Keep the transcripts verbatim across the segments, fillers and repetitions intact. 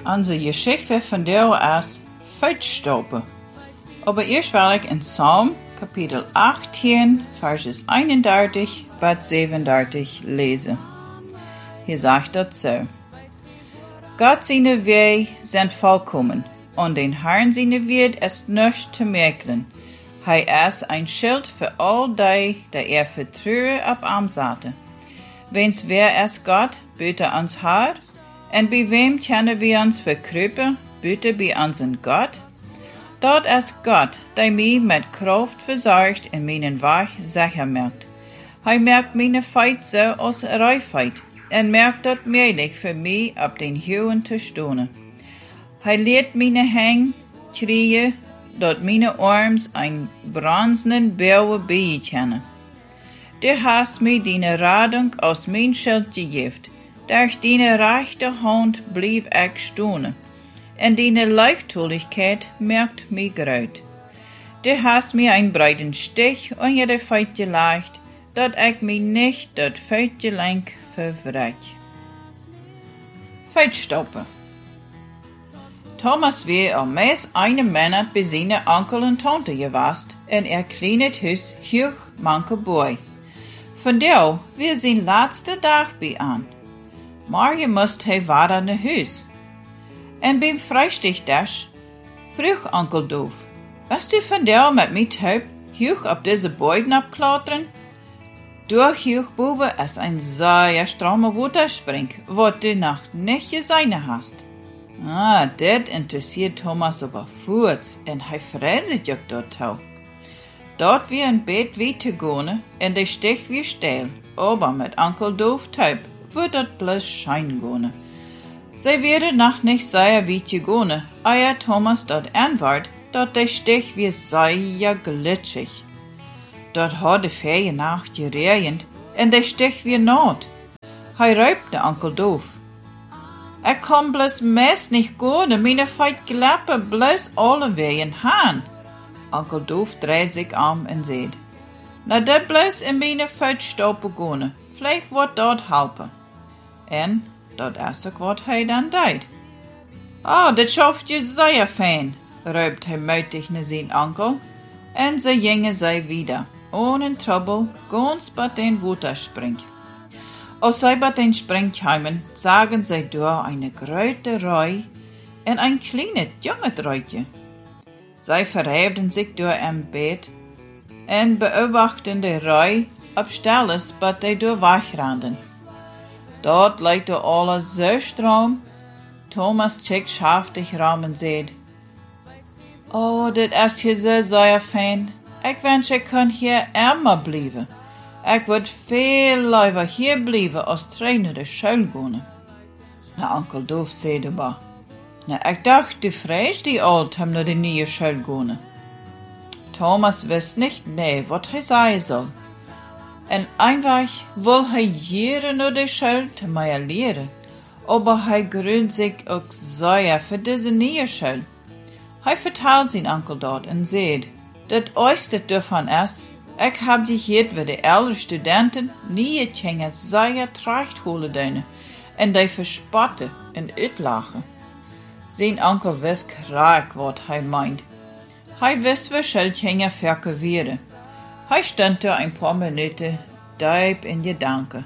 Onze Geschichte von der aus Feitstoppen. Aber erst will ich in Psalm Kapitel achttien, Verses einundertig bis siebenundertig lesen. Hier sagt das so. Gott seine Wege sind vollkommen, und den Herrn seine Wege ist nicht zu merken. Er ist ein Schild für all die, die er vertraue auf ihm setzen. Wenn's wer ist Gott, bitte ans Haar, und bei wem können wir uns verkrüpen, bitte bei unseren Gott? Dort ist Gott, der mich mit Kraft versorgt und meinen Weg sicher macht. Er merkt meine Feit so als Reifheit und merkt dort möglich für mich auf den Höhen zu stehen. Er lehrt meine Hänge kriegen, dort meine Arms ein bronzenen Bauer bei kennen. Du hast mir deine Radung aus mein Schild gegeben. Durch deine rechte Hand blieb ich stehen, und deine Leichtuligkeit merkt mich grad. Du hast mir einen breiten Stich unter der Feit gelegt, dat ich mich nicht dat Feitgelenk verwreck. Feitstoppen. Thomas war am meist einen Monat bei seiner Onkel und Tante gewesen, und er kleinet Hus hoch manke Boy. Von der wir sein letzter Tag bei an. Morgen musste hij weiter naar huis. En beim Freistich-Dash vroeg Onkel Doof, was du von der mit mij taub hoch auf diese Beuden abklautern? Durch hoch boven ist ein sehr strommer Wasserspring, wo du Nacht nicht gesehen hast. Ah, das interessiert Thomas aber furz, und er freut sich auch dort auch. Dort wir ein Bett weitergehen, und der Stich wir still, aber mit Onkel Doof taub wird dat bloß schein gone. Sie werden noch nicht sehr weit gegone, euer Thomas dort antwort, dort der Stich wie sehr glitschig. Dort hat die Ferien Nacht geregnet, und der Stich wie not. Hei räubte Onkel Doof. Er kann bloß meist nicht gone, meine Feit glappe bloß alle wegen Han. Onkel Doof dreht sich um und sagt, na dat bloß in meine Feit stoppen gone, vielleicht wird dort helpen. En dat is ook wat hij dan deed. Oh, dat schafft je sehr fein, rübt hij mutig naar zijn onkel, en ze gingen zij wieder, ohne Trouble, ganz bei den Wasserspring. Als zij bei den Spring kamen, sagen sie durch eine große Reu und ein kleines, junges Reutje. Sie verheven sich durch ein Bett und beobachten die Reu auf Stelles, bei der durch wegranden. Dort ligt er alles so strom. Thomas checkt schaftig rum und sagt, oh, dit is hier so sehr fein. Ich wünsche, ich kann hier immer bleiben. Ich würde viel lieber hier bleiben, als trainer de Schule gehen. Na, Onkel Doof sagt aber, na, ich dachte, du fragst die Alt, hem naar de nieuwe Schule gehen. Thomas wist nicht, nee, wat hij sagen soll. En einfach will hij jere naar de Schule te mij leren, aber hij grünt sich ook sehr für diese nieuwe Schule. Hij vertelt zijn Onkel dort en zegt, dat oiste davon is, ik heb gehört, wie de ältere Studenten nieuwe Tjengen sehr tracht holen deine, en die verspotten en uitlachen. Zijn Onkel wist kraak wat hij meint. Hij wist wie Schultjengen verke werden. Hij stand da ein paar Minuten diep in Gedanken.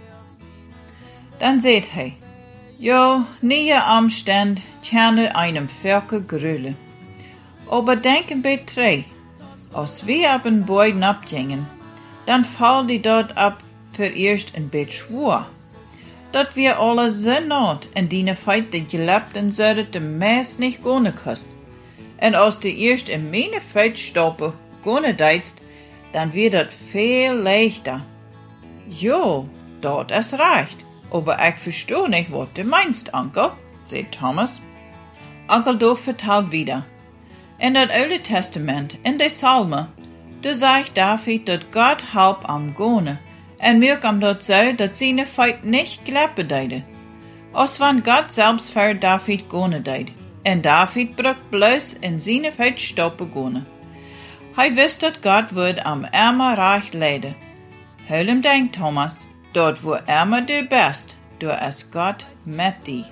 Dann seht hij, jo, nie Umstand können einem Verke grülen. Aber denken bei drei, als wir ab den Beuden abgingen, dann fall die dort ab vererst ein Bett schwur. Dat wir alle so not in die Feit die Gelebten zouden de meest nicht gone kost. En als de eerst in meine Feit stoppen gone deitst, dann wird das viel leichter. Jo, dort ist recht, aber ich verstehe nicht, was du meinst, Onkel, sagt Thomas. Onkel Doof vertelt wieder. In das Alte Testament, in der Psalme, da sagt David, dass Gott halb am Gone, en merkt am dort so, dass seine Feit nicht glappen deide. Als wann Gott selbst für David gone deid, en David brucht bloß in seine Feit stoppen gone. Hij wist dat Gott wird am Ärmer reich leiden. Hol hem denk, Thomas, dort wo Ärmer du bist, du ist Gott mit dir.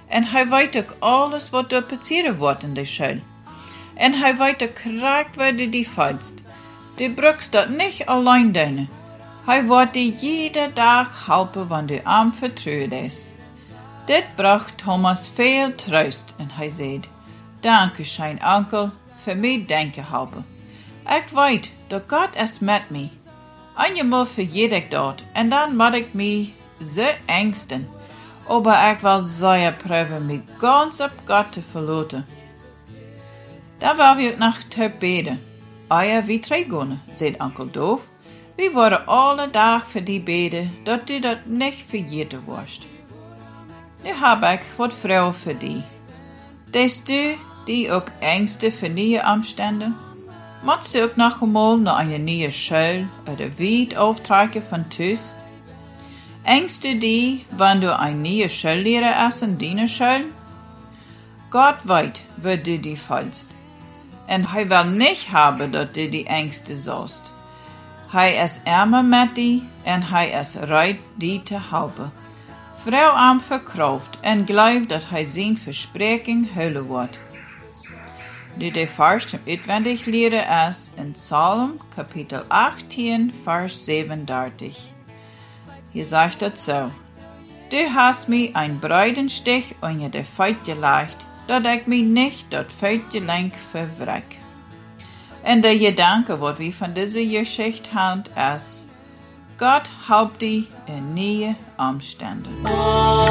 En hij weet ook alles wat er passieren wordt in de school. En hij weet ook graag waar du die fällst. Du brauchst dat nicht allein doen. Hij wordt die jede dag helpen, wanneer du am vertrouwd is. Dit bracht Thomas veel troost en hij zei, danke schijn onkel, voor mij denken helpen. Ik weet dat God is met mij. Eenmaal vergeet ik dat en dan moet ik mij zo angsten. Aber ik wil zeer proeven mij ganz op God te verlaten. Da waren we ook nog te beden. Eier wie twee gaan, zei onkel Doof. We worden alle dag voor die beden, dat du dat niet vergeten wordt. Nu heb ik wat vrouw voor die. Des du, die ook angsten voor nieuwe omstanden? Moest du ook nog eenmaal naar een nieuwe school oder weit auftrekken van thuis? Angst du die, wanneer du een nieuwe schoollehrer is in die school? God weet, waar du die fällst. En hij wil niet hebben dat du die angsten zost. Hij is ärmer met die en hij is rijdt die te helpen. Vrouw am verkauft en gelooft dat hij zijn verspreking hullen wordt. Die de vers zum uitwendig leren is in Psalm kapitel achttien vers zevendertig. Hier sagt het zo. Du hast mir ein Breidenstich unter de Feut gelegt, dat ik mij niet dat Feutgelenk verwreck. En de gedanke wat we van deze Geschichte haben is, Gott helpt die in nieuwe omstanden.